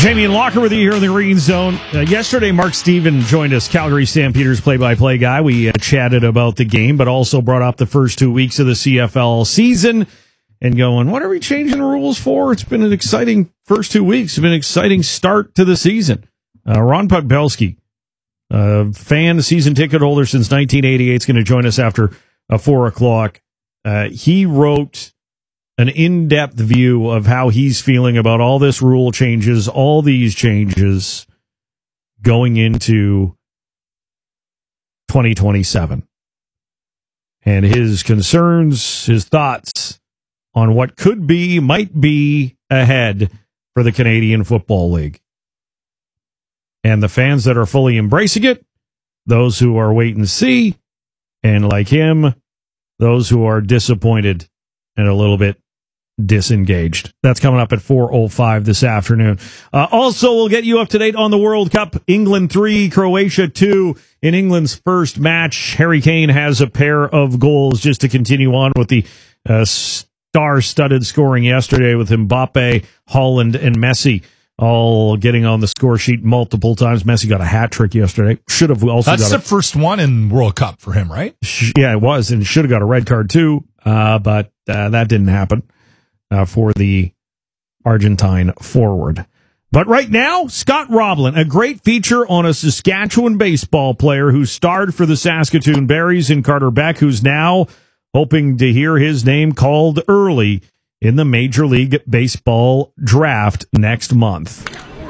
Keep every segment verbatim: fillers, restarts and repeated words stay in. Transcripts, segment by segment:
Jamie and Locker with you here in the Green Zone. Uh, yesterday, Mark Steven joined us, Calgary Stampeders play-by-play guy. We uh, chatted about the game, but also brought up the first two weeks of the C F L season and going, what are we changing the rules for? It's been an exciting first two weeks. It's been an exciting start to the season. Uh, Ron Podbelski, uh, fan, season ticket holder since nineteen eighty-eight, is going to join us after uh, four o'clock. Uh, he wrote an in-depth view of how he's feeling about all this rule changes, all these changes going into twenty twenty-seven. And his concerns, his thoughts on what could be, might be ahead for the Canadian Football League. And the fans that are fully embracing it, those who are wait and see, and like him, those who are disappointed and a little bit disengaged. That's coming up at four oh five this afternoon. Uh, also, we'll get you up to date on the World Cup. England three, Croatia two. In England's first match, Harry Kane has a pair of goals just to continue on with the uh, star-studded scoring yesterday with Mbappe, Haaland, and Messi all getting on the score sheet multiple times. Messi got a hat trick yesterday. Should have also That's got the a, first one in World Cup for him, right? Yeah, it was, and should have got a red card too, uh, but uh, that didn't happen. Uh, for the Argentine forward. But right now, Scott Roblin, a great feature on a Saskatchewan baseball player who starred for the Saskatoon Berries in Carter Beck, who's now hoping to hear his name called early in the Major League Baseball draft next month.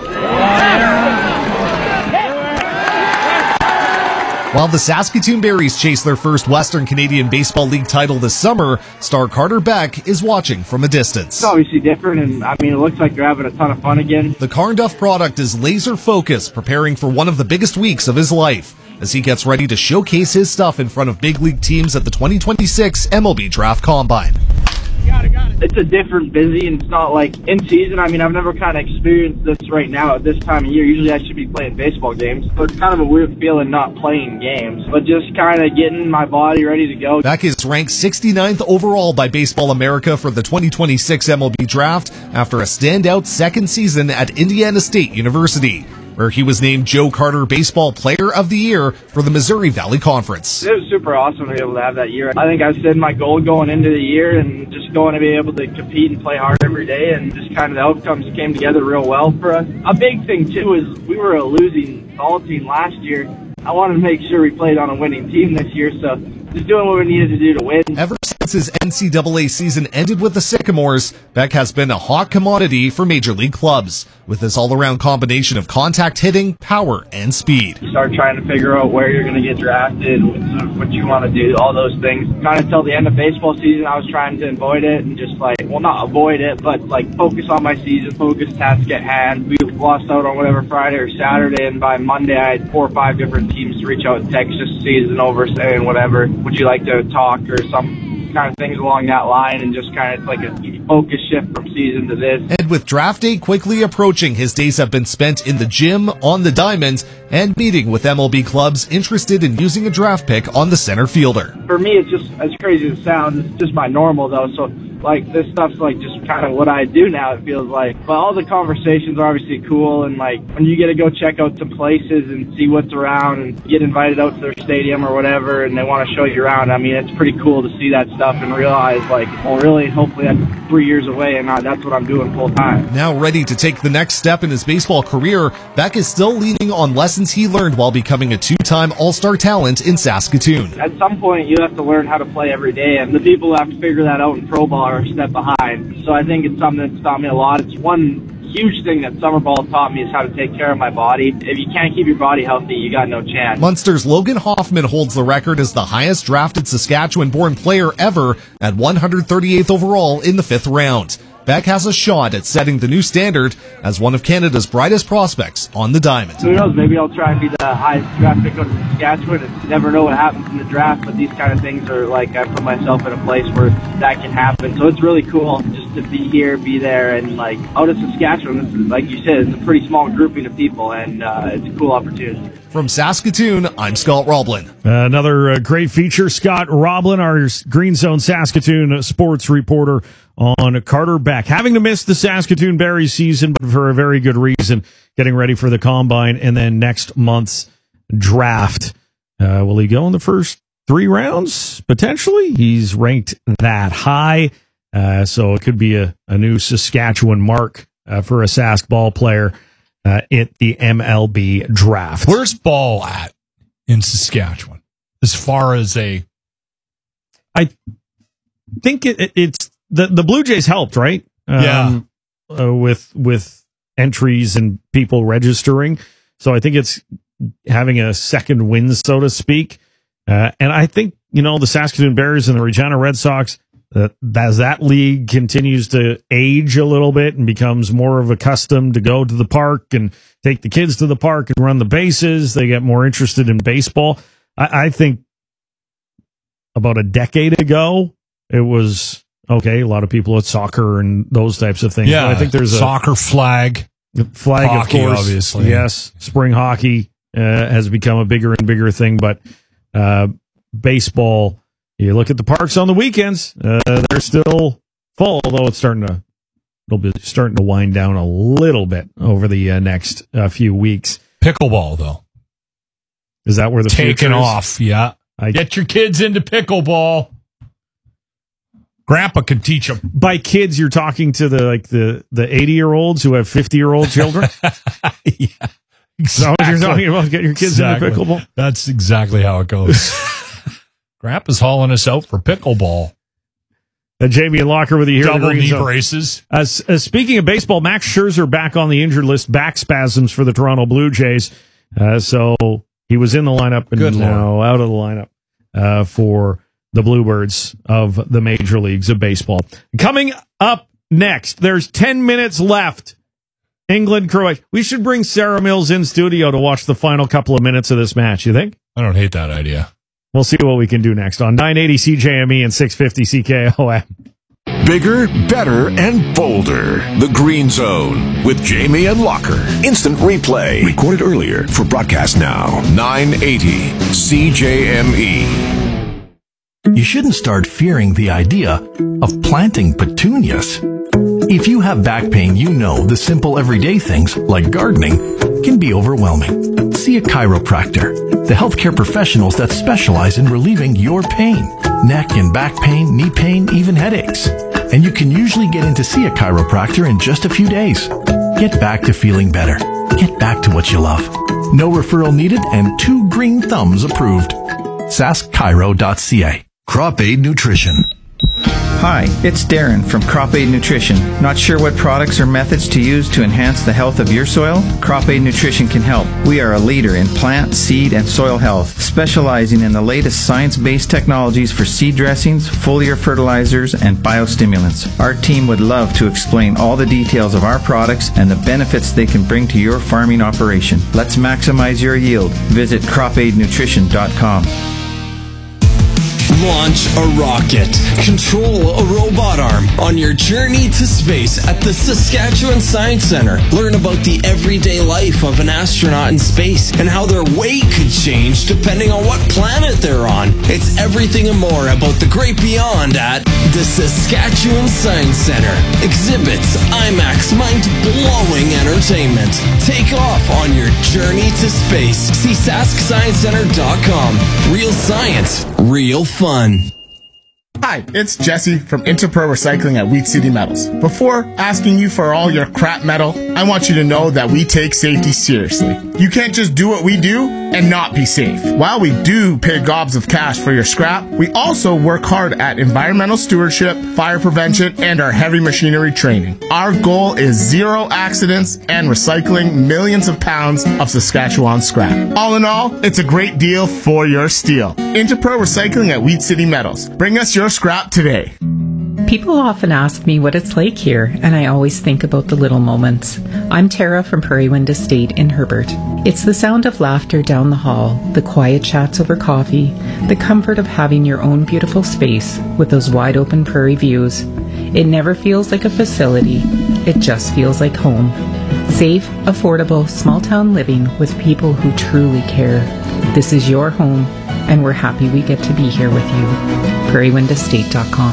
While the Saskatoon Berries chase their first Western Canadian Baseball League title this summer, star Carter Beck is watching from a distance. It's obviously different, and I mean, it looks like they're having a ton of fun again. The Carnduff product is laser focused, preparing for one of the biggest weeks of his life as he gets ready to showcase his stuff in front of big league teams at the twenty twenty-six M L B Draft Combine. Got it, got it. It's a different busy, and it's not like in season. I mean, I've never kind of experienced this right now at this time of year. Usually I should be playing baseball games, so it's kind of a weird feeling not playing games, but just kind of getting my body ready to go. Beck is ranked sixty-ninth overall by Baseball America for the twenty twenty-six M L B Draft after a standout second season at Indiana State University, where he was named Joe Carter Baseball Player of the Year for the Missouri Valley Conference. It was super awesome to be able to have that year. I think I set my goal going into the year and just going to be able to compete and play hard every day, and just kind of the outcomes came together real well for us. A big thing, too, is we were a losing ball team last year. I wanted to make sure we played on a winning team this year, so just doing what we needed to do to win. Ever since his N C double A season ended with the Sycamores, Beck has been a hot commodity for major league clubs, with this all-around combination of contact hitting, power, and speed. You start trying to figure out where you're going to get drafted, what you want to do, all those things. Kind of until the end of baseball season, I was trying to avoid it and just like, well, not avoid it, but like focus on my season, focus task at hand. We lost out on whatever Friday or Saturday, and by Monday I had four or five different teams to reach out and text just season over, saying whatever, would you like to talk or some kind of things along that line, and just kind of like a focus shift from season to this. And with draft day quickly approaching, his days have been spent in the gym, on the diamond, and meeting with M L B clubs interested in using a draft pick on the center fielder. For me, it's just, as crazy as it sounds, it's just my normal though, so like this stuff's like just kind of what I do now, it feels like. But all the conversations are obviously cool, and like when you get to go check out some places and see what's around and get invited out to their stadium or whatever, and they want to show you around, I mean, it's pretty cool to see that stuff and realize like, well, really, hopefully that's three years away and not, that's what I'm doing full time. Now ready to take the next step in his baseball career, Beck is still leaning on lessons he learned while becoming a two-time All-Star talent in Saskatoon. At some point, you have to learn how to play every day, and the people who have to figure that out in pro ball are a step behind. So I think it's something that's taught me a lot. It's one huge thing that summer ball taught me is how to take care of my body. If you can't keep your body healthy, you got no chance. Munster's Logan Hoffman holds the record as the highest drafted Saskatchewan-born player ever at one hundred thirty-eighth overall in the fifth round. Beck has a shot at setting the new standard as one of Canada's brightest prospects on the diamond. Who knows, maybe I'll try and be the highest draft pick out of Saskatchewan. And you never know what happens in the draft, but these kind of things are like, I put myself in a place where that can happen. So it's really cool just to be here, be there, and like out of Saskatchewan, this is, like you said, it's a pretty small grouping of people, and uh, it's a cool opportunity. From Saskatoon, I'm Scott Roblin. Uh, another uh, great feature, Scott Roblin, our Green Zone Saskatoon sports reporter, on Carter Beck. Having to miss the Saskatoon Berries season, but for a very good reason, getting ready for the Combine and then next month's draft. Uh, will he go in the first three rounds? Potentially. He's ranked that high, uh, so it could be a, a new Saskatchewan mark uh, for a Sask ball player uh, at the M L B draft. Where's Ball at in Saskatchewan as far as a... I think it, it, it's the, the Blue Jays helped, right? Yeah. Um, uh, with with entries and people registering. So I think it's having a second win, so to speak. Uh, and I think, you know, the Saskatoon Bears and the Regina Red Sox, uh, as that league continues to age a little bit and becomes more of a custom to go to the park and take the kids to the park and run the bases, they get more interested in baseball. I, I think about a decade ago, it was, okay, a lot of people at soccer and those types of things. Yeah, but I think there's a soccer flag. Flag, hockey, of course. Obviously. Yes, spring hockey uh, has become a bigger and bigger thing, but uh, baseball, you look at the parks on the weekends, uh, they're still full, although it's starting to it'll be starting to wind down a little bit over the uh, next uh, few weeks. Pickleball, though. Is that where the Taking future is? off, yeah. I, Get your kids into pickleball. Grandpa can teach them. By kids, you're talking to the like the the eighty year olds who have fifty year old children. Yeah, exactly. Is that what you're talking about? Getting your kids exactly. into pickleball. That's exactly how it goes. Grandpa's hauling us out for pickleball. Uh, Jamie and Locker with you here. Double knee Zone. braces. Uh, uh, speaking of baseball, Max Scherzer back on the injured list, back spasms for the Toronto Blue Jays. Uh, so he was in the lineup and Good now Lord. out of the lineup uh, for the Bluebirds of the Major Leagues of Baseball. Coming up next, there's ten minutes left. England, Croatia. We should bring Sarah Mills in studio to watch the final couple of minutes of this match, you think? I don't hate that idea. We'll see what we can do next on nine eighty C J M E and six fifty C K O M. Bigger, better, and bolder. The Green Zone with Jamie and Locker. Instant replay. Recorded earlier for broadcast now. nine eighty C J M E. You shouldn't start fearing the idea of planting petunias. If you have back pain, you know the simple everyday things, like gardening, can be overwhelming. See a chiropractor, the healthcare professionals that specialize in relieving your pain. Neck and back pain, knee pain, even headaches. And you can usually get in to see a chiropractor in just a few days. Get back to feeling better. Get back to what you love. No referral needed and two green thumbs approved. sask chiro dot c a. Crop Aid Nutrition. Hi, it's Darren from Crop Aid Nutrition. Not sure what products or methods to use to enhance the health of your soil? Crop Aid Nutrition can help. We are a leader in plant, seed, and soil health, specializing in the latest science-based technologies for seed dressings, foliar fertilizers, and biostimulants. Our team would love to explain all the details of our products and the benefits they can bring to your farming operation. Let's maximize your yield. Visit crop aid nutrition dot com. Launch a rocket. Control a robot arm on your journey to space at the Saskatchewan Science Centre. Learn about the everyday life of an astronaut in space and how their weight could change depending on what planet they're on. It's everything and more about the great beyond at the Saskatchewan Science Centre. Exhibits, IMAX, mind-blowing entertainment. Take off on your journey to space. See sask science center dot com. Real science, real fun. Hi, it's Jesse from Interpro Recycling at Wheat City Metals. Before asking you for all your crap metal, I want you to know that we take safety seriously. You can't just do what we do and not be safe. While we do pay gobs of cash for your scrap, we also work hard at environmental stewardship, fire prevention, and our heavy machinery training. Our goal is zero accidents and recycling millions of pounds of Saskatchewan scrap. All in all, it's a great deal for your steel. Interpro Recycling at Wheat City Metals. Bring us your scrap today. People often ask me what it's like here, and I always think about the little moments. I'm Tara from Prairie Wind Estate in Herbert. It's the sound of laughter down the hall, the quiet chats over coffee, the comfort of having your own beautiful space with those wide open prairie views. It never feels like a facility, it just feels like home. Safe, affordable, small town living with people who truly care. This is your home. and we're happy we get to be here with you. prairie wind estate dot com.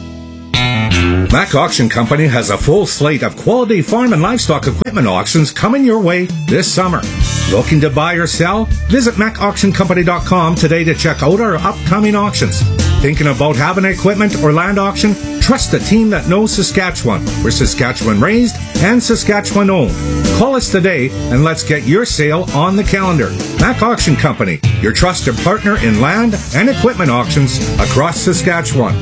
Mac Auction Company has a full slate of quality farm and livestock equipment auctions coming your way this summer. Looking to buy or sell? Visit mac auction company dot com today to check out our upcoming auctions. Thinking about having equipment or land auction? Trust a team that knows Saskatchewan. We're Saskatchewan raised and Saskatchewan owned. Call us today and let's get your sale on the calendar. Mac Auction Company, your trusted partner in land and equipment auctions across Saskatchewan.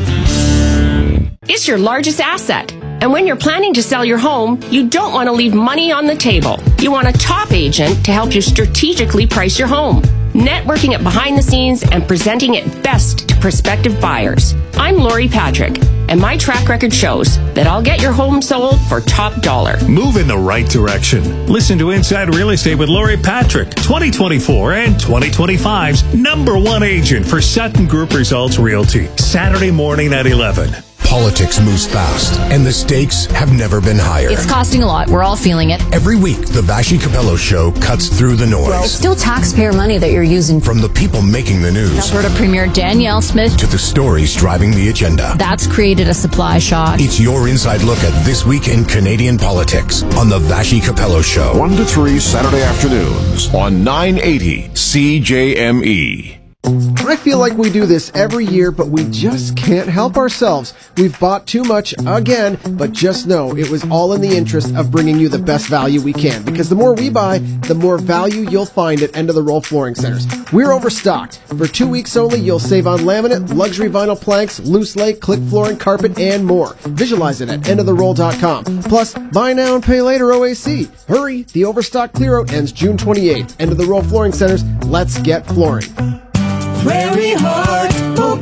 It's your largest asset. And when you're planning to sell your home, you don't want to leave money on the table. You want a top agent to help you strategically price your home, networking it behind the scenes and presenting it best to prospective buyers. I'm Lori Patrick, and my track record shows that I'll get your home sold for top dollar. Move in the right direction. Listen to Inside Real Estate with Lori Patrick, twenty twenty-four and twenty twenty-five's number one agent for Sutton Group Results Realty, Saturday morning at eleven. Politics moves fast, and the stakes have never been higher. It's costing a lot. We're all feeling it. Every week, the Vashi Capello Show cuts through the noise. Well, it's still taxpayer money that you're using. From the people making the news. Alberta Premier Danielle Smith. To the stories driving the agenda. That's created a supply shock. It's your inside look at this week in Canadian politics on the Vashi Capello Show. one to three Saturday afternoons on nine eighty C J M E. I feel like we do this every year, but we just can't help ourselves. We've bought too much again, but just know it was all in the interest of bringing you the best value we can, because the more we buy, the more value you'll find at End of the Roll Flooring Centers. We're overstocked. For two weeks only, you'll save on laminate, luxury vinyl planks, loose lay, click flooring, carpet, and more. Visualize it at end of the roll dot com. Plus, buy now and pay later O A C. Hurry, the overstock clear-out ends June twenty-eighth. End of the Roll Flooring Centers, let's get flooring. Prairie Heart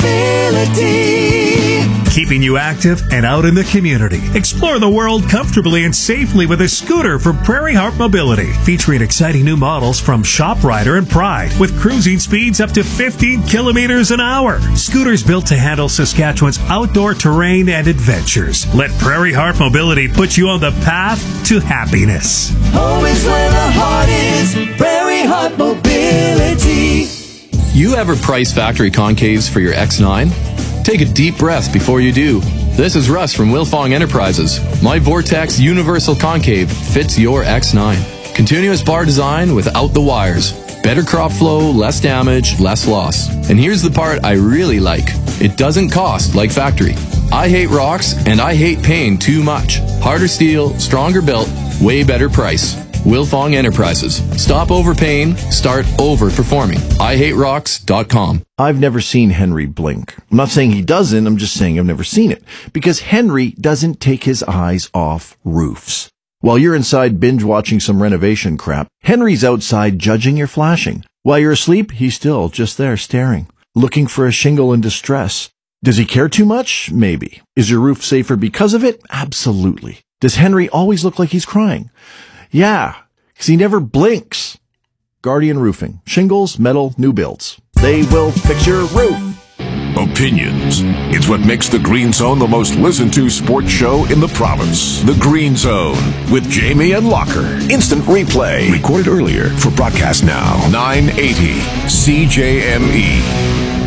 Mobility. Keeping you active and out in the community. Explore the world comfortably and safely with a scooter from Prairie Heart Mobility. Featuring exciting new models from ShopRider and Pride with cruising speeds up to fifteen kilometers an hour. Scooters built to handle Saskatchewan's outdoor terrain and adventures. Let Prairie Heart Mobility put you on the path to happiness. Home is where the heart is. Prairie Heart Mobility. You ever price factory concaves for your X nine? Take a deep breath before you do. This is Russ from Wilfong Enterprises. My Vortex Universal Concave fits your X nine. Continuous bar design without the wires. Better crop flow, less damage, less loss. And here's the part I really like. It doesn't cost like factory. I hate rocks and I hate paying too much. Harder steel, stronger built, way better price. Wilfong Enterprises. Stop overpaying, start overperforming. I hate rocks dot com. I've never seen Henry blink. I'm not saying he doesn't, I'm just saying I've never seen it. Because Henry doesn't take his eyes off roofs. While you're inside binge watching some renovation crap, Henry's outside judging your flashing. While you're asleep, he's still just there staring, looking for a shingle in distress. Does he care too much? Maybe. Is your roof safer because of it? Absolutely. Does Henry always look like he's crying? Yeah, because he never blinks. Guardian Roofing. Shingles, metal, new builds. They will fix your roof. Opinions. It's what makes the Green Zone the most listened to sports show in the province. The Green Zone with Jamie and Locker. Instant replay. Recorded earlier for broadcast now. nine eighty C J M E.